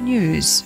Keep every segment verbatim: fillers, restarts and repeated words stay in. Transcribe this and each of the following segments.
News.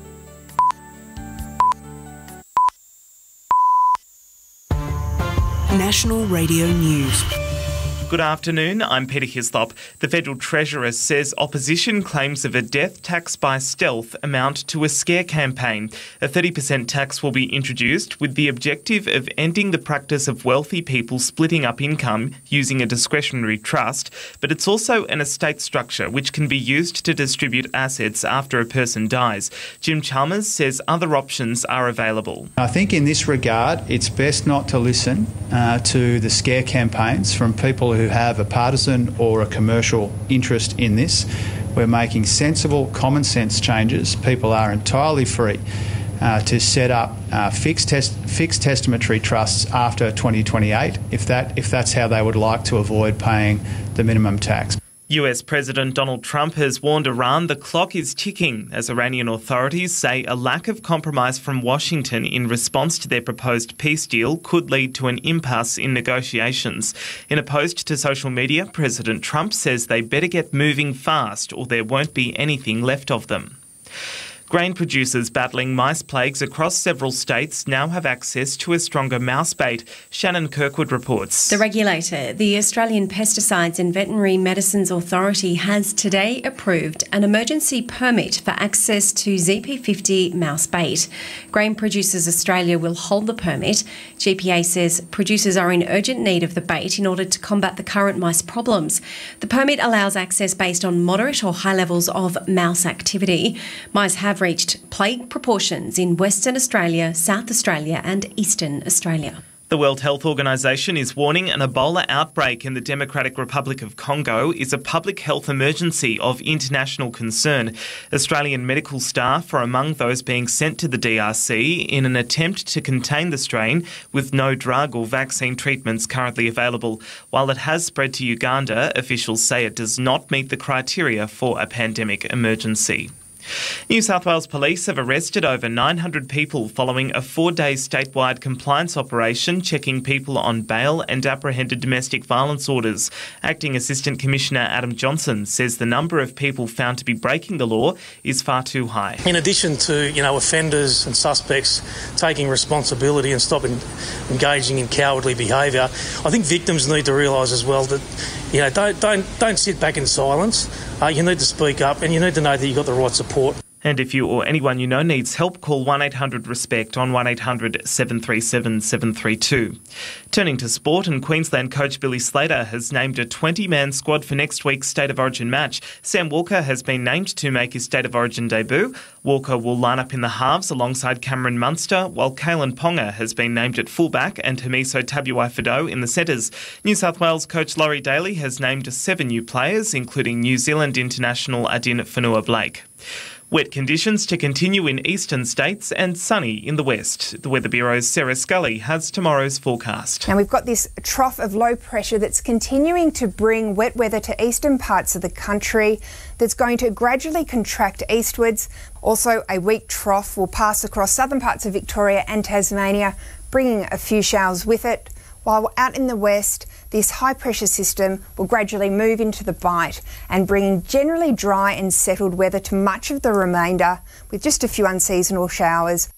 National Radio News. Good afternoon, I'm Peter Hislop. The Federal Treasurer says opposition claims of a death tax by stealth amount to a scare campaign. A thirty percent tax will be introduced with the objective of ending the practice of wealthy people splitting up income using a discretionary trust, but it's also an estate structure which can be used to distribute assets after a person dies. Jim Chalmers says other options are available. I think in this regard, it's best not to listen uh, to the scare campaigns from people who have a partisan or a commercial interest in this. We're making sensible, common sense changes. People are entirely free uh, to set up uh, fixed, test, fixed testamentary trusts after twenty twenty-eight if that if that's how they would like to avoid paying the minimum tax. U S President Donald Trump has warned Iran the clock is ticking as Iranian authorities say a lack of compromise from Washington in response to their proposed peace deal could lead to an impasse in negotiations. In a post to social media, President Trump says they better get moving fast or there won't be anything left of them. Grain producers battling mice plagues across several states now have access to a stronger mouse bait. Shannon Kirkwood reports. The regulator, the Australian Pesticides and Veterinary Medicines Authority, has today approved an emergency permit for access to Z P fifty mouse bait. Grain Producers Australia will hold the permit. G P A says producers are in urgent need of the bait in order to combat the current mice problems. The permit allows access based on moderate or high levels of mouse activity. Mice have reached plague proportions in Western Australia, South Australia and Eastern Australia. The World Health Organization is warning an Ebola outbreak in the Democratic Republic of Congo is a public health emergency of international concern. Australian medical staff are among those being sent to the D R C in an attempt to contain the strain, with no drug or vaccine treatments currently available. While it has spread to Uganda, officials say it does not meet the criteria for a pandemic emergency. New South Wales Police have arrested over nine hundred people following a four-day statewide compliance operation checking people on bail and apprehended domestic violence orders. Acting Assistant Commissioner Adam Johnson says the number of people found to be breaking the law is far too high. In addition to, you know, offenders and suspects taking responsibility and stopping engaging in cowardly behaviour, I think victims need to realise as well that, you know, don't don't don't sit back in silence. Uh, you need to speak up and you need to know that you've got the right support. And if you or anyone you know needs help, call one eight hundred RESPECT on one eight hundred seven three seven seven three two. Turning to sport, and Queensland coach Billy Slater has named a twenty-man squad for next week's State of Origin match. Sam Walker has been named to make his State of Origin debut. Walker will line up in the halves alongside Cameron Munster, while Kalen Ponga has been named at fullback and Hamiso Tabuai-Fidow in the centres. New South Wales coach Laurie Daly has named seven new players, including New Zealand international Adin Whanua-Blake. Wet conditions to continue in eastern states and sunny in the west. The Weather Bureau's Sarah Scully has tomorrow's forecast. Now we've got this trough of low pressure that's continuing to bring wet weather to eastern parts of the country that's going to gradually contract eastwards. Also, a weak trough will pass across southern parts of Victoria and Tasmania, bringing a few showers with it. While out in the west, this high-pressure system will gradually move into the Bight and bring generally dry and settled weather to much of the remainder, with just a few unseasonal showers.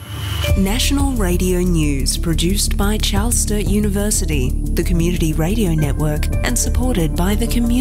National Radio News, produced by Charles Sturt University, the Community Radio Network, and supported by the Community